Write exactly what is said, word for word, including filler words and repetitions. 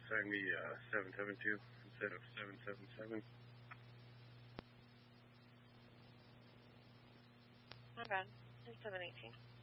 assign me uh, seven seven two instead of seven seven seven. My bad. It's seven eighteen.